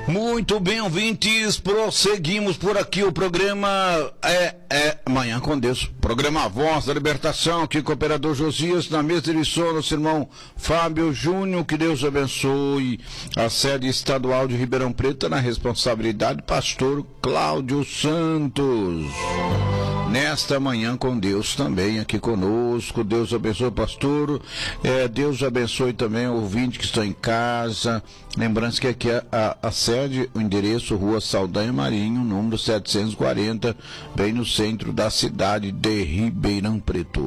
Muito bem, ouvintes, prosseguimos por aqui o programa Manhã com Deus, programa Voz da Libertação, aqui com o operador Josias, na mesa de som, nosso irmão Fábio Júnior, que Deus abençoe a sede estadual de Ribeirão Preto, na responsabilidade pastor Cláudio Santos. Nesta Manhã com Deus também aqui conosco. Deus abençoe o pastor, Deus abençoe também o ouvinte que está em casa. Lembrando que aqui a sede, o endereço, Rua Saldanha Marinho, número 740, bem no centro da cidade de Ribeirão Preto.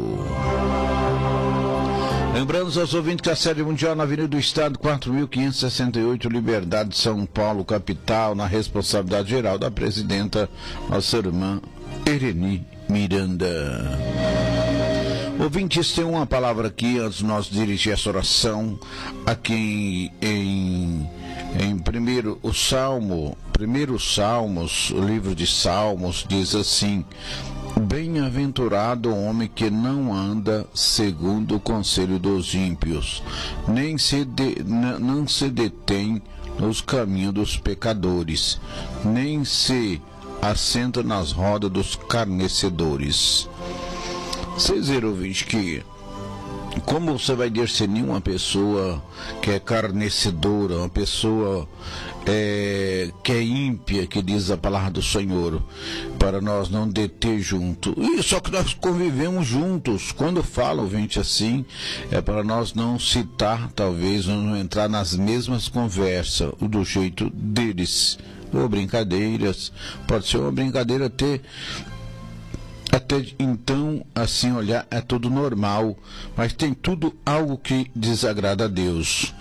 Lembrando aos ouvintes que a sede mundial na Avenida do Estado, 4.568, Liberdade, São Paulo, capital, na responsabilidade geral da presidenta, nossa irmã Ereni Miranda. Ouvintes, tem uma palavra aqui antes de nós dirigir essa oração. Aqui em primeiro Salmos, o livro de Salmos diz assim: bem-aventurado o homem que não anda segundo o conselho dos ímpios, não se detém nos caminhos dos pecadores, nem se assenta nas rodas dos carnecedores. Vocês viram, ouvinte, que como você vai discernir uma pessoa que é carnecedora, uma pessoa que é ímpia, que diz a palavra do Senhor, para nós não deter junto. E só que nós convivemos juntos. Quando falo, ouvinte, assim, é para nós não citar, talvez, não entrar nas mesmas conversas, do jeito deles. Ou brincadeiras, pode ser uma brincadeira até então, assim, olhar, é tudo normal, mas tem tudo algo que desagrada a Deus.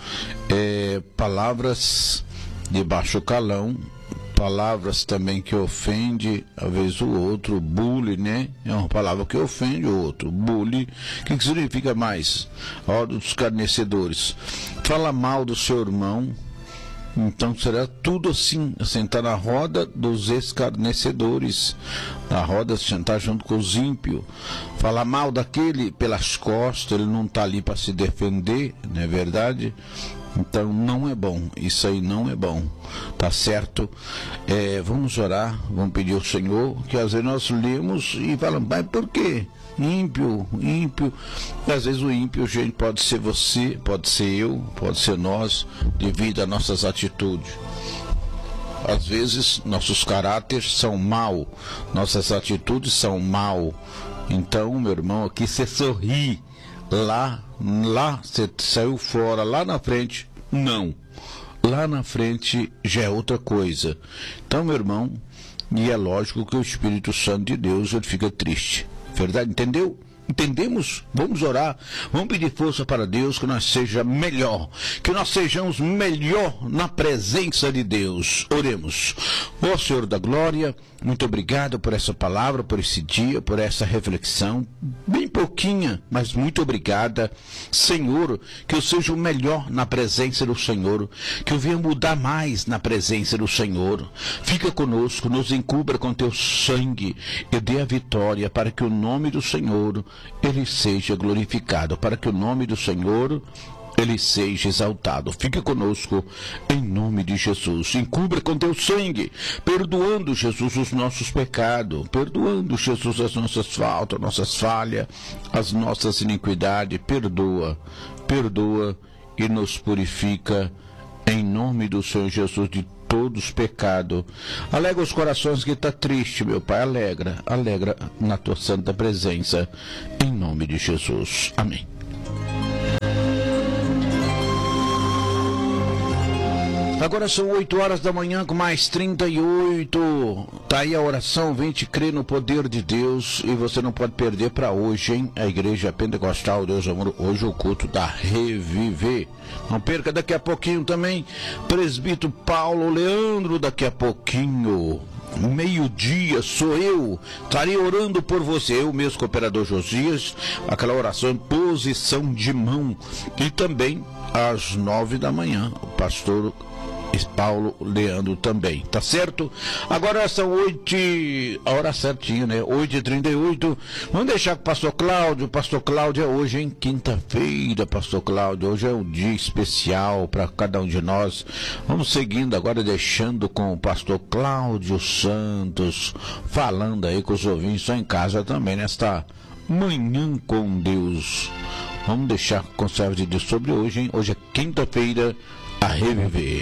Palavras de baixo calão, palavras também que ofende, às vezes, o outro. Bullying, né? É uma palavra que ofende o outro. Bullying, o que significa mais? Roda dos carnecedores. Fala mal do seu irmão. Então será tudo assim, sentar na roda dos escarnecedores, na roda, sentar junto com os ímpios, falar mal daquele pelas costas, ele não está ali para se defender, não é verdade? Então não é bom, isso aí não é bom, tá certo? Vamos orar, vamos pedir ao Senhor, que às vezes nós lemos e falamos, mas por quê? Ímpio, às vezes o ímpio, gente, pode ser você, pode ser eu, pode ser nós, devido às nossas atitudes. Às vezes nossos caráteres são mau, nossas atitudes são mau. Então, meu irmão, aqui você sorri, lá você saiu fora, lá na frente, não. Lá na frente já é outra coisa. Então, meu irmão, e é lógico que o Espírito Santo de Deus, ele fica triste. Verdade? Entendeu? Entendemos? Vamos orar, vamos pedir força para Deus, que nós seja melhor, que nós sejamos melhor na presença de Deus. Oremos. Ó Senhor da glória, muito obrigado por essa palavra, por esse dia, por essa reflexão, bem pouquinha, mas muito obrigada. Senhor, que eu seja o melhor na presença do Senhor, que eu venha mudar mais na presença do Senhor. Fica conosco, nos encubra com teu sangue e dê a vitória para que o nome do Senhor ele seja glorificado, para que o nome do Senhor ele seja exaltado. Fique conosco em nome de Jesus. Encubra com teu sangue, perdoando, Jesus, os nossos pecados, perdoando, Jesus, as nossas faltas, nossas falhas, as nossas iniquidades. Perdoa e nos purifica em nome do Senhor Jesus de todos os pecados. Alegra os corações que está triste, meu Pai. Alegra na tua santa presença, em nome de Jesus. Amém. Agora são 8 horas da manhã com mais 38. Tá aí a oração, vem te crer no poder de Deus. E você não pode perder para hoje, hein? A Igreja Pentecostal Deus Amor, hoje o culto da Reviver. Não perca, daqui a pouquinho também, presbítero Paulo Leandro, daqui a pouquinho. Meio-dia sou eu, estarei orando por você, eu mesmo, cooperador Josias, aquela oração em posição de mão. E também às 9 da manhã, o pastor Paulo Leandro também, tá certo? Agora são 8, a hora certinha, né? 8h38. Vamos deixar com o pastor Cláudio. Pastor Cláudio, é hoje, hein? Quinta-feira, pastor Cláudio. Hoje é um dia especial para cada um de nós. Vamos seguindo agora, deixando com o pastor Cláudio Santos, falando aí com os ouvintes, só em casa também, nesta Manhã com Deus. Vamos deixar com o servo de Deus sobre hoje, hein? Hoje é quinta-feira, a reviver.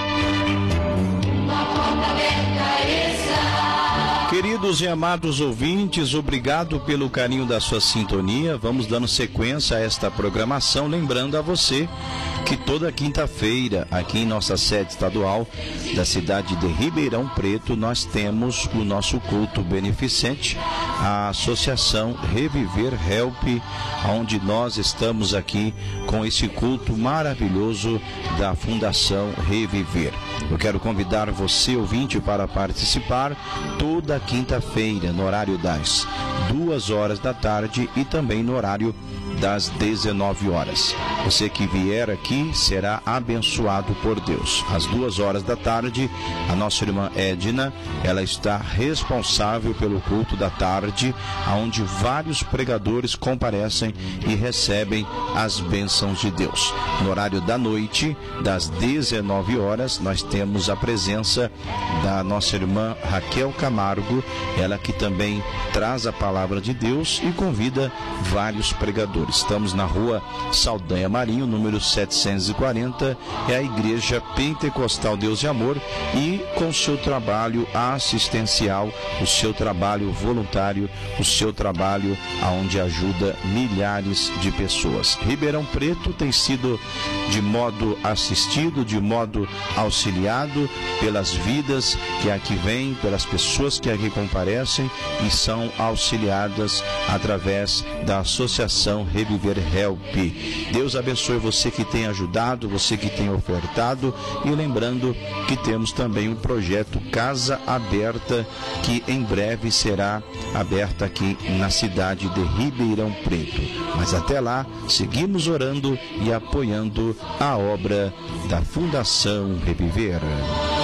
Queridos e amados ouvintes, obrigado pelo carinho da sua sintonia. Vamos dando sequência a esta programação, lembrando a você que toda quinta-feira, aqui em nossa sede estadual da cidade de Ribeirão Preto, nós temos o nosso culto beneficente, a Associação Reviver Help, onde nós estamos aqui com esse culto maravilhoso da Fundação Reviver. Eu quero convidar você, ouvinte, para participar toda quinta-feira, no horário das 2h da tarde e também no horário das 19h. Você que vier aqui será abençoado por Deus. Às 2h da tarde, a nossa irmã Edna, ela está responsável pelo culto da tarde, onde vários pregadores comparecem e recebem as bênçãos de Deus. No horário da noite, das 19h, nós temos a presença da nossa irmã Raquel Camargo, ela que também traz a palavra de Deus e convida vários pregadores. Estamos na rua Saldanha Marinho, número 740, é a Igreja Pentecostal Deus e Amor, e com seu trabalho assistencial, o seu trabalho voluntário, o seu trabalho onde ajuda milhares de pessoas. Ribeirão Preto tem sido de modo assistido, de modo auxiliado pelas vidas que aqui vêm, pelas pessoas que aqui comparecem e são auxiliadas através da Associação Reviver Help. Deus abençoe você que tem ajudado, você que tem ofertado, e lembrando que temos também um projeto Casa Aberta, que em breve será aberta aqui na cidade de Ribeirão Preto. Mas até lá, seguimos orando e apoiando a obra da Fundação Reviver.